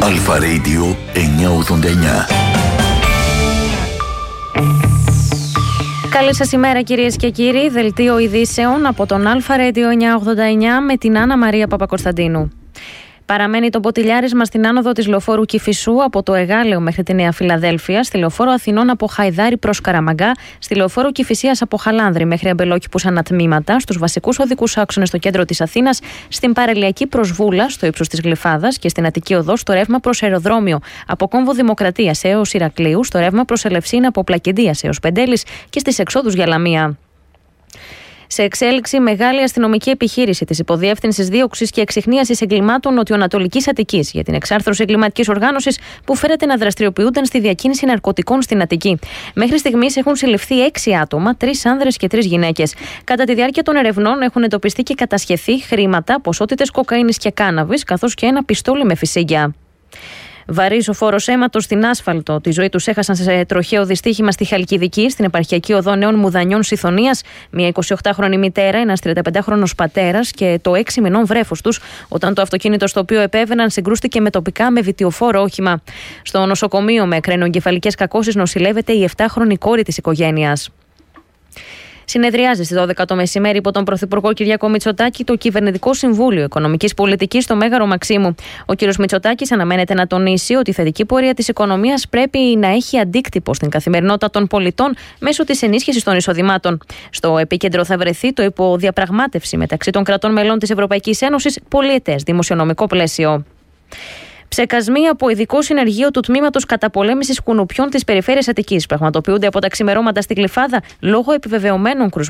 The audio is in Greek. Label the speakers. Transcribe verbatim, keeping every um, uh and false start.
Speaker 1: Αλφα Radio εννιακόσια ογδόντα εννιά.
Speaker 2: Καλή σας ημέρα κυρίες και κύριοι. Δελτίο ειδήσεων από τον Αλφα Radio εννιακόσια ογδόντα εννιά με την Άννα Μαρία Παπακοσταντίνου. Παραμένει το ποτηλιάρισμα στην άνοδο της λεωφόρου Κηφισού από το Εγάλεο μέχρι τη Νέα Φιλαδέλφεια, στη λεωφόρο Αθηνών από Χαϊδάρι προς Καραμαγκά, στη λεωφόρο Κηφισίας από Χαλάνδρη μέχρι Αμπελόκηπους ανατμήματα, στους βασικούς οδικούς άξονες στο κέντρο της Αθήνας, στην παραλιακή προς Βούλα, στο ύψος της Γλυφάδας και στην Αττική Οδό στο ρεύμα προς αεροδρόμιο, από Κόμβο Δημοκρατίας έως Ηρακλείου, στο ρεύμα προς Ελευσίνα από Πλακεντίας έως Πεντέλης και στις εξόδους για Λαμία. Σε εξέλιξη, μεγάλη αστυνομική επιχείρηση της Υποδιεύθυνσης Δίωξης και Εξιχνίασης Εγκλημάτων Νοτιοανατολικής Αττικής για την εξάρθρωση εγκληματικής οργάνωσης που φέρεται να δραστηριοποιούνταν στη διακίνηση ναρκωτικών στην Αττική. Μέχρι στιγμής έχουν συλληφθεί έξι άτομα, τρεις άνδρες και τρεις γυναίκες. Κατά τη διάρκεια των ερευνών έχουν εντοπιστεί και κατασχεθεί χρήματα, ποσότητες κοκαίνης και κάναβης, καθώς και ένα πιστόλι με φυσίγγια. Βαρύς ο φόρος αίματος στην άσφαλτο. Τη ζωή τους έχασαν σε τροχαίο δυστύχημα στη Χαλκιδική, στην επαρχιακή οδό Νέων Μουδανιών Συθωνίας, μια εικοσιοκτάχρονη μητέρα, ένας τριανταπεντάχρονος πατέρας και το έξι μηνών βρέφος τους, όταν το αυτοκίνητο στο οποίο επέβαιναν συγκρούστηκε με τοπικά με βιτιοφόρο όχημα. Στο νοσοκομείο με κρανιογκεφαλικές κακώσεις νοσηλεύεται η επτάχρονη κόρη της οικογένειας. Συνεδριάζει στις δώδεκα το μεσημέρι υπό τον Πρωθυπουργό Κυριάκο Μητσοτάκη το Κυβερνητικό Συμβούλιο Οικονομικής Πολιτικής στο Μέγαρο Μαξίμου. Ο κ. Μητσοτάκης αναμένεται να τονίσει ότι η θετική πορεία της οικονομίας πρέπει να έχει αντίκτυπο στην καθημερινότητα των πολιτών μέσω της ενίσχυσης των εισοδημάτων. Στο επίκεντρο θα βρεθεί το υποδιαπραγμάτευση μεταξύ των κρατών μελών της Ευρωπαϊκής Ένωσης πολιετές δημοσιονομικό πλαίσιο. Ψεκασμοί από ειδικό συνεργείο του Τμήματος Καταπολέμησης Κουνουπιών της Περιφέρειας Αττικής πραγματοποιούνται από τα ξημερώματα στη Γλυφάδα λόγω επιβεβαιωμένων κρουσμάτων